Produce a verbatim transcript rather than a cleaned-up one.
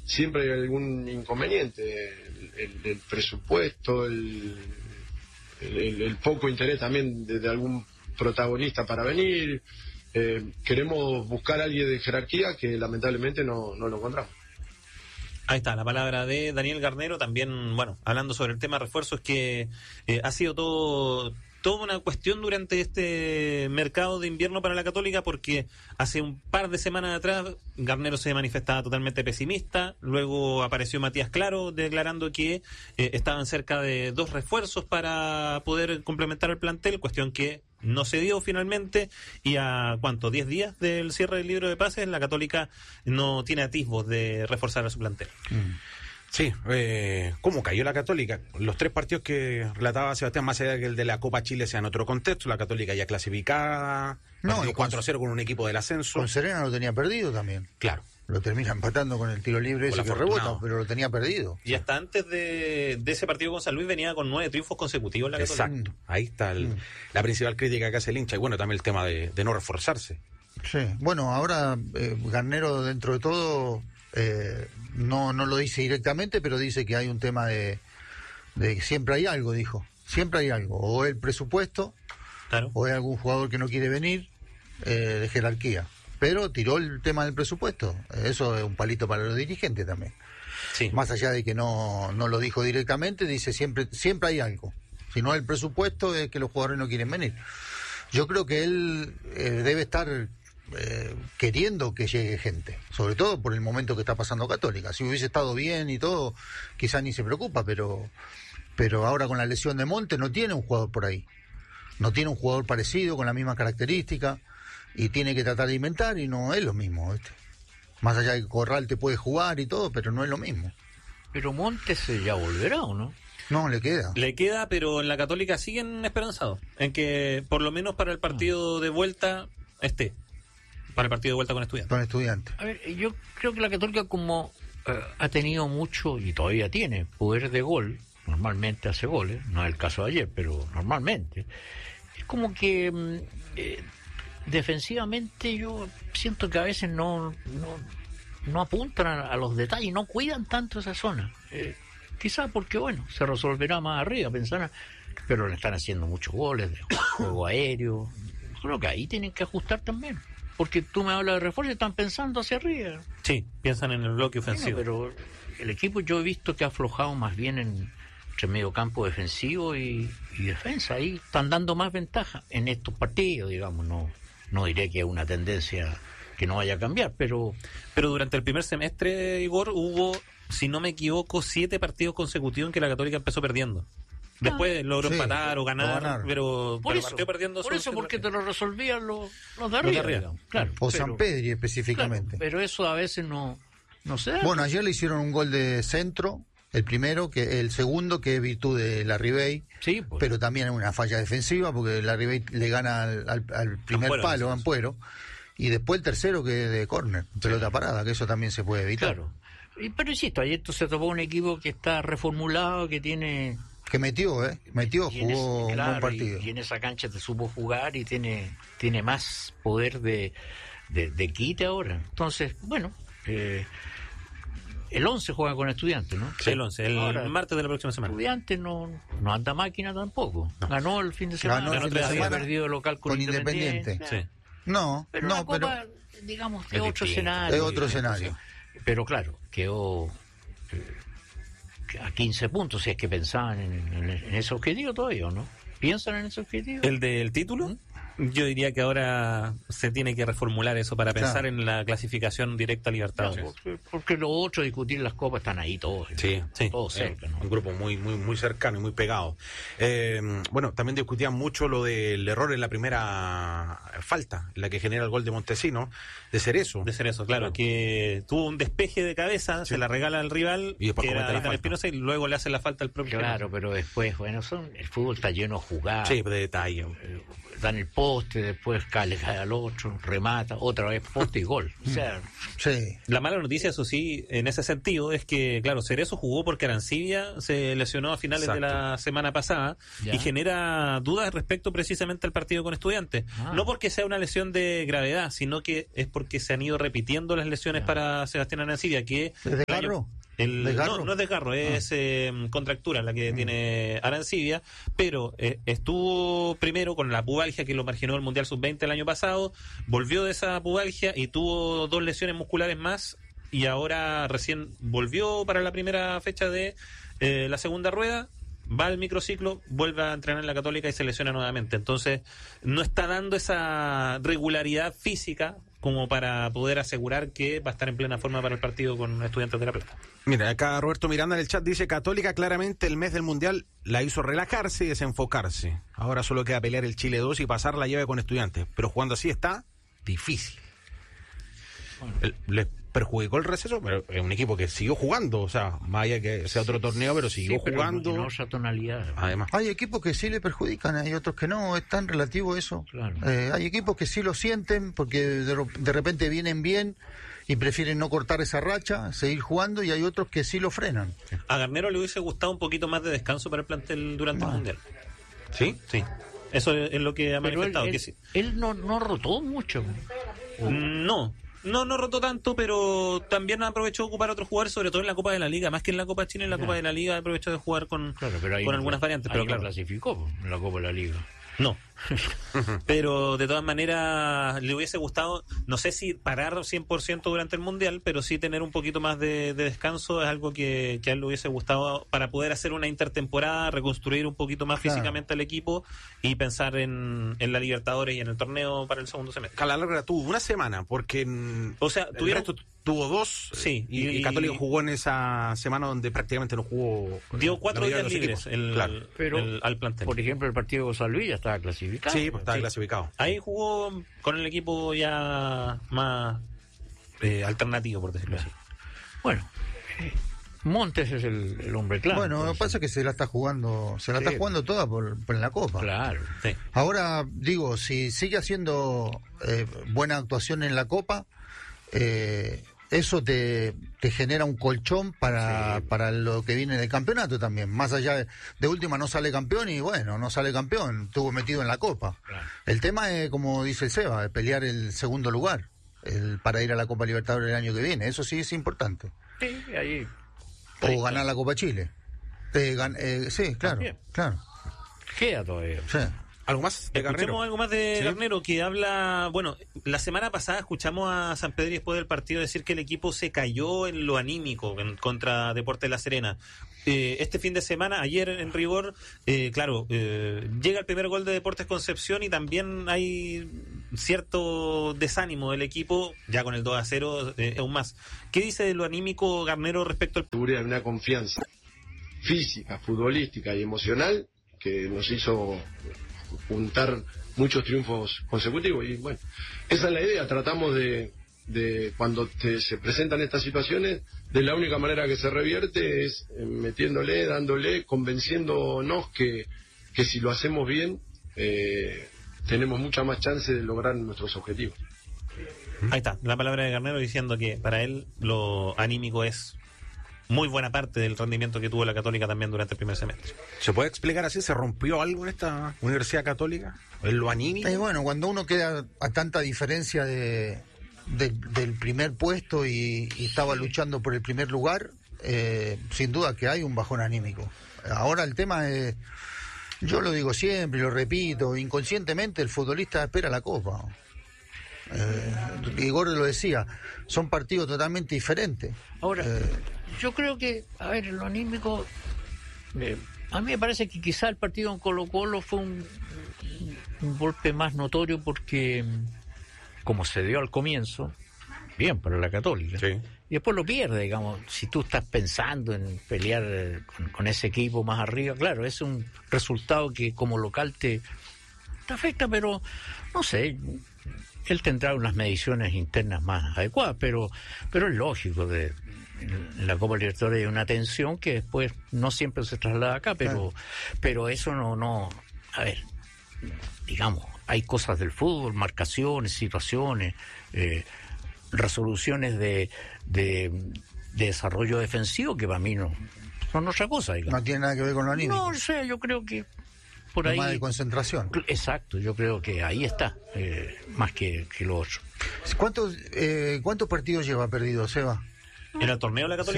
siempre hay algún inconveniente, el, el, el presupuesto, el, el, el poco interés también de, de algún protagonista para venir. Eh, queremos buscar a alguien de jerarquía que lamentablemente no, no lo encontramos. Ahí está, la palabra de Daniel Garnero, también, bueno, hablando sobre el tema refuerzos, que eh, ha sido todo, toda una cuestión durante este mercado de invierno para la Católica, porque hace un par de semanas atrás Garnero se manifestaba totalmente pesimista, luego apareció Matías Claro declarando que eh, estaban cerca de dos refuerzos para poder complementar el plantel, cuestión que no se dio finalmente, y a ¿cuánto? diez días del cierre del libro de pases, la Católica no tiene atisbos de reforzar a su plantel. Mm. Sí, eh, ¿cómo cayó la Católica? Los tres partidos que relataba Sebastián, más allá de que el de la Copa Chile sea en otro contexto, la Católica ya clasificada, no, cuatro a cero con un equipo del ascenso. Con Serena lo tenía perdido también. Claro. Lo termina empatando con el tiro libre ese que rebota, pero lo tenía perdido. Y hasta antes de, de ese partido con San Luis venía con nueve triunfos consecutivos en la Católica. Exacto, ahí está el, mm. la principal crítica que hace el hincha, y bueno, también el tema de, de no reforzarse. Sí, bueno, ahora eh, Garnero dentro de todo eh, no, no lo dice directamente, pero dice que hay un tema de, de siempre hay algo, dijo, siempre hay algo, o el presupuesto, claro, o hay algún jugador que no quiere venir, eh, de jerarquía. Pero tiró el tema del presupuesto. Eso es un palito para los dirigentes también. Sí. Más allá de que no, no lo dijo directamente, dice siempre siempre hay algo. Si no el presupuesto es que los jugadores no quieren venir. Yo creo que él eh, debe estar eh, queriendo que llegue gente, sobre todo por el momento que está pasando Católica. Si hubiese estado bien y todo, quizás ni se preocupa, pero pero ahora con la lesión de Montes no tiene un jugador por ahí. No tiene un jugador parecido, con la misma característica. Y tiene que tratar de inventar y no es lo mismo, ¿viste? Más allá de que Corral te puede jugar y todo, pero no es lo mismo. Pero Montes ya volverá, ¿o no? No, le queda. Le queda, pero en la Católica siguen esperanzados en que por lo menos para el partido de vuelta esté. Para el partido de vuelta con Estudiantes. Con Estudiantes. A ver, yo creo que la Católica como eh, ha tenido mucho, y todavía tiene, poder de gol, normalmente hace goles, no es el caso de ayer, pero normalmente, es como que... Eh, defensivamente yo siento que a veces no no, no apuntan a, a los detalles, no cuidan tanto esa zona. Eh, quizás porque, bueno, se resolverá más arriba, pensarán, pero le están haciendo muchos goles de juego aéreo. Creo que ahí tienen que ajustar también. Porque tú me hablas de refuerzo y están pensando hacia arriba. Sí, piensan en el bloque ofensivo. Bueno, pero el equipo yo he visto que ha aflojado más bien en entre medio campo defensivo y, y defensa. Ahí están dando más ventaja en estos partidos, digamos, no no diré que es una tendencia que no vaya a cambiar, pero... Pero durante el primer semestre, Igor, hubo, si no me equivoco, siete partidos consecutivos en que la Católica empezó perdiendo. Después ah, logró sí, empatar o ganar, ganar. pero, por pero eso, partió perdiendo. Por eso, porque te lo resolvían los, los de arriba. Los de arriba. Claro, o pero, San Pedri específicamente. Claro, pero eso a veces no, no se da. Bueno, ayer le hicieron un gol de centro, el primero, que el segundo que es virtud de Larribey, sí, pues. Pero también es una falla defensiva porque Larribey le gana al, al, al primer Ampuero, palo, Ampuero, y después el tercero que es de córner, pelota sí. parada, que eso también se puede evitar. Claro, y, pero insisto, ayer se topó un equipo que está reformulado, que tiene... Que metió, ¿eh? Metió, jugó ese, claro, un buen partido. Y, y en esa cancha te supo jugar y tiene tiene más poder de, de, de quite ahora. Entonces, bueno... Eh, el once juega con Estudiantes, ¿no? Sí, el once, el Ahora, martes de la próxima semana. Estudiantes no, no anda máquina tampoco. No. Ganó el fin de semana. Ganó el fin de semana. Había perdido local con, con Independiente. Independiente. Sí. No, pero no, la Copa, pero... digamos, de otro escenario. De otro escenario. Pero claro, quedó eh, a quince puntos, si es que pensaban en, en, en ese objetivo todavía, ¿no? ¿Piensan en ese objetivo? ¿El del título? ¿Mm? Yo diría que ahora se tiene que reformular eso para pensar claro. en la clasificación directa a Libertadores. No, porque, porque lo otro, discutir las copas, están ahí todos. Sí, sí. Todos cerca, ¿no? Un grupo muy muy muy cercano y muy pegado. Eh, bueno, también discutían mucho lo del error en la primera falta, la que genera el gol de Montesino, de Cerezo. De Cerezo, claro, claro. que tuvo un despeje de cabeza, sí. se la regala al rival, y después que era la Espinosa, y luego le hace la falta al propio. Claro, pero después, bueno, son el fútbol está lleno de jugadas. Sí, de detalle. Dan el poste poste, después cae, le cae al otro, remata, otra vez poste y gol. O sea, sí. La mala noticia, eso sí, en ese sentido, es que, claro, Cerezo jugó porque Arancibia se lesionó a finales Exacto. de la semana pasada ¿Ya? y genera dudas respecto precisamente al partido con Estudiantes. Ah. No porque sea una lesión de gravedad, sino que es porque se han ido repitiendo las lesiones ya. para Sebastián Arancibia, que... ¿Es desgarro? El, no, no es desgarro, es ah. eh, contractura la que mm. tiene Arancibia, pero eh, estuvo primero con la pubalgia que lo marginó el Mundial sub veinte el año pasado, volvió de esa pubalgia y tuvo dos lesiones musculares más y ahora recién volvió para la primera fecha de eh, la segunda rueda, va al microciclo, vuelve a entrenar en la Católica y se lesiona nuevamente. Entonces no está dando esa regularidad física como para poder asegurar que va a estar en plena forma para el partido con Estudiantes de La Plata. Mira, acá Roberto Miranda en el chat dice: Católica claramente el mes del Mundial la hizo relajarse y desenfocarse. Ahora solo queda pelear el Chile dos y pasar la llave con Estudiantes. Pero jugando así está difícil. Bueno. El, les perjudicó el receso, pero es un equipo que siguió jugando, o sea, más allá que sea otro torneo, pero siguió sí, pero jugando. No, no esa tonalidad. Además. Hay equipos que sí le perjudican, hay otros que no, es tan relativo eso. Claro. Eh, hay equipos que sí lo sienten porque de, de repente vienen bien y prefieren no cortar esa racha, seguir jugando, y hay otros que sí lo frenan. A Garnero le hubiese gustado un poquito más de descanso para el plantel durante no. el Mundial. ¿Sí? Sí. Eso es lo que ha pero manifestado. Él, que él, sí. él no, no rotó mucho. No. No, no rotó tanto, pero también aprovechó de ocupar a otros jugadores, sobre todo en la Copa de la Liga, más que en la Copa China, en la Copa de la Liga aprovechó de jugar con, claro, con no, algunas variantes. Pero claro, no clasificó en la Copa de la Liga. No. Pero de todas maneras le hubiese gustado, no sé si parar cien por ciento durante el Mundial, pero sí tener un poquito más de, de descanso es algo que, que a él le hubiese gustado para poder hacer una intertemporada, reconstruir un poquito más claro. físicamente el equipo y pensar en, en la Libertadores y en el torneo para el segundo semestre. Calalarga tuvo una semana porque o sea, el resto tuvo dos sí, y, y, y Católico jugó en esa semana donde prácticamente no jugó. Dio cuatro días libres el, claro. pero, el, al plantel. Por ejemplo, el partido de San Luis ya estaba clasificado. Sí, pues estaba sí. clasificado. Ahí jugó con el equipo ya más eh, alternativo, por decirlo así. Bueno, eh, Montes es el, el hombre claro. Bueno, lo que pasa es que se la está jugando, se la sí. está jugando toda por, por la Copa. Claro. Sí. Ahora, digo, si sigue haciendo eh, buena actuación en la Copa, eh, eso te, te genera un colchón para, sí. para lo que viene del campeonato también. Más allá de, de última no sale campeón y bueno, no sale campeón, estuvo metido en la Copa. Claro. El tema es, como dice el Seba, de pelear el segundo lugar el, para ir a la Copa Libertadores el año que viene. Eso sí es importante. Sí, ahí. O ahí, ganar la Copa Chile. Eh, gan, eh, sí, claro, también. claro. Queda todavía. Sí. ¿Algo más de Garnero? Escuchemos algo más de ¿Sí? Garnero, que habla... Bueno, la semana pasada escuchamos a San Pedro después del partido decir que el equipo se cayó en lo anímico en contra Deportes La Serena. Eh, este fin de semana, ayer en rigor, eh, claro, eh, llega el primer gol de Deportes Concepción y también hay cierto desánimo del equipo, ya con el dos a cero, eh, aún más. ¿Qué dice de lo anímico Garnero respecto al... Seguridad, una confianza física, futbolística y emocional que nos hizo juntar muchos triunfos consecutivos y bueno, esa es la idea, tratamos de, de cuando te, se presentan estas situaciones, de la única manera que se revierte es eh, metiéndole, dándole, convenciéndonos que, que si lo hacemos bien eh, tenemos mucha más chance de lograr nuestros objetivos. Ahí está, la palabra de Garnero diciendo que para él lo anímico es muy buena parte del rendimiento que tuvo la Católica también durante el primer semestre. ¿Se puede explicar así? ¿Se rompió algo en esta Universidad Católica? ¿En lo anímico? Eh, bueno, cuando uno queda a tanta diferencia de, de del primer puesto y, y estaba luchando por el primer lugar, eh, sin duda que hay un bajón anímico. Ahora el tema es, yo lo digo siempre y lo repito, inconscientemente el futbolista espera la Copa. Eh, Igor lo decía, son partidos totalmente diferentes. Ahora, eh, yo creo que, a ver, lo anímico, eh, a mí me parece que quizá el partido en Colo-Colo fue un, un golpe más notorio porque, como se dio al comienzo, bien para la Católica, sí. Y después lo pierde, digamos, si tú estás pensando en pelear con, con ese equipo más arriba, claro, es un resultado que como local te, te afecta, pero no sé, él tendrá unas mediciones internas más adecuadas, pero pero es lógico, de en la Copa Libertadores hay una tensión que después no siempre se traslada acá, pero claro. pero eso no, no, a ver, digamos, hay cosas del fútbol, marcaciones, situaciones, eh, resoluciones de, de, de desarrollo defensivo que para mí no son otra cosa. Digamos. No tiene nada que ver con lo anímico. No, o sea, yo creo que por ahí... Más de concentración. Exacto, yo creo que ahí está, eh, más que, que lo otro. ¿Cuántos, eh, ¿Cuántos partidos lleva perdido, Seba? ¿En el torneo de la Católica?